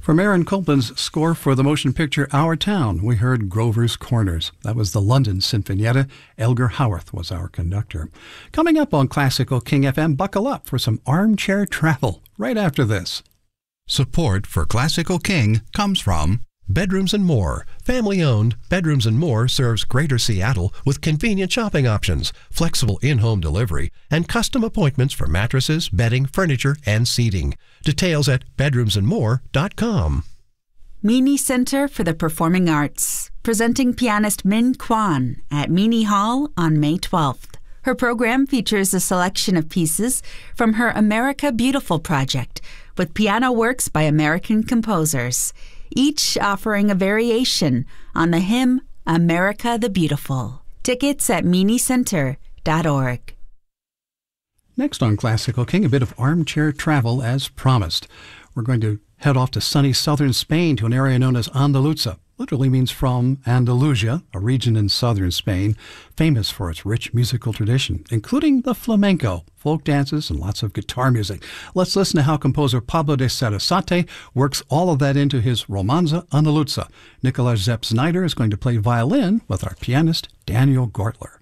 From Aaron Copland's score for the motion picture Our Town, we heard Grover's Corners. That was the London Sinfonietta. Elgar Howarth was our conductor. Coming up on Classical King FM, buckle up for some armchair travel right after this. Support for Classical King comes from Bedrooms and More. Family-owned, Bedrooms and More serves Greater Seattle with convenient shopping options, flexible in-home delivery, and custom appointments for mattresses, bedding, furniture, and seating. Details at bedroomsandmore.com. Meany Center for the Performing Arts, presenting pianist Min Kwan at Meany Hall on May 12th. Her program features a selection of pieces from her America Beautiful project, with piano works by American composers, each offering a variation on the hymn America the Beautiful. Tickets at meanycenter.org. Next on Classical King, a bit of armchair travel as promised. We're going to head off to sunny southern Spain to an area known as Andalusia. Literally means from Andalusia, a region in southern Spain, famous for its rich musical tradition, including the flamenco, folk dances, and lots of guitar music. Let's listen to how composer Pablo de Sarasate works all of that into his Romanza Andaluza. Nicolas Zepp Snyder is going to play violin with our pianist Daniel Gortler.